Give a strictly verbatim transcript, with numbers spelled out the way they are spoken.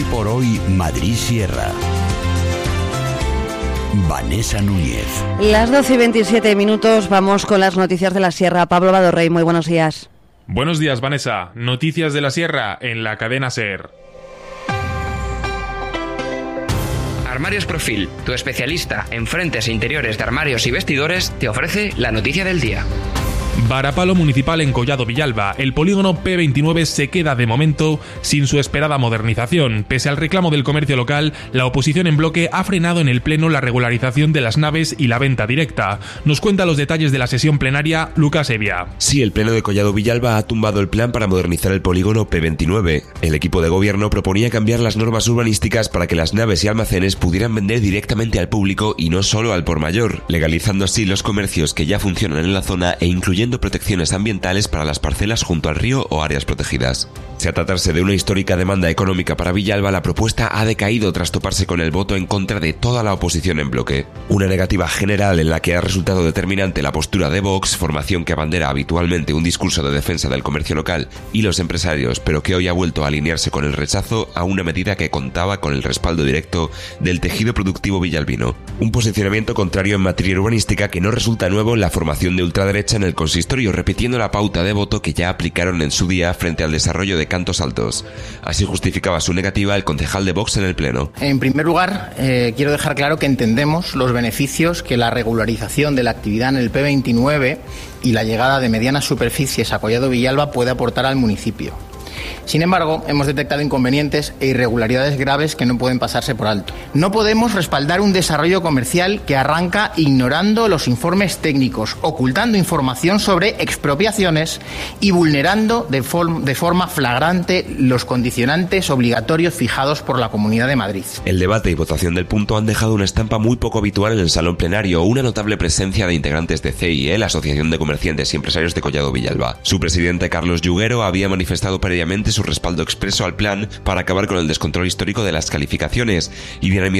Hoy por hoy, Madrid Sierra. Vanessa Núñez. Las doce y veintisiete minutos, vamos con las noticias de la Sierra. Pablo Badorrey, muy buenos días. Buenos días, Vanessa. Noticias de la Sierra en la cadena SER. Armarios Profil, tu especialista en frentes e interiores de armarios y vestidores, te ofrece la noticia del día. Varapalo municipal en Collado Villalba. El polígono P veintinueve se queda de momento sin su esperada modernización. Pese al reclamo del comercio local, la oposición en bloque ha frenado en el pleno la regularización de las naves y la venta directa. Nos cuenta los detalles de la sesión plenaria Lucas Evia. Sí, el pleno de Collado Villalba ha tumbado el plan para modernizar el polígono P veintinueve. El equipo de gobierno proponía cambiar las normas urbanísticas para que las naves y almacenes pudieran vender directamente al público y no solo al por mayor, legalizando así los comercios que ya funcionan en la zona e incluyendo protecciones ambientales para las parcelas junto al río o áreas protegidas. Si a tratarse de una histórica demanda económica para Villalba, la propuesta ha decaído tras toparse con el voto en contra de toda la oposición en bloque. Una negativa general en la que ha resultado determinante la postura de Vox, formación que abandera habitualmente un discurso de defensa del comercio local y los empresarios, pero que hoy ha vuelto a alinearse con el rechazo a una medida que contaba con el respaldo directo del tejido productivo villalbino. Un posicionamiento contrario en materia urbanística que no resulta nuevo en la formación de ultraderecha en el consistorio, repitiendo la pauta de voto que ya aplicaron en su día frente al desarrollo de Cantos Altos. Así justificaba su negativa el concejal de Vox en el pleno. En primer lugar, eh, quiero dejar claro que entendemos los beneficios que la regularización de la actividad en el P veintinueve y la llegada de medianas superficies a Collado Villalba puede aportar al municipio. Sin embargo, hemos detectado inconvenientes e irregularidades graves que no pueden pasarse por alto. No podemos respaldar un desarrollo comercial que arranca ignorando los informes técnicos, ocultando información sobre expropiaciones y vulnerando de, form- de forma flagrante los condicionantes obligatorios fijados por la Comunidad de Madrid. El debate y votación del punto han dejado una estampa muy poco habitual en el salón plenario, una notable presencia de integrantes de C I E, la Asociación de Comerciantes y Empresarios de Collado Villalba. Su presidente, Carlos Yuguero, había manifestado previamente su respaldo expreso al plan para acabar con el descontrol histórico de las calificaciones y dinamizar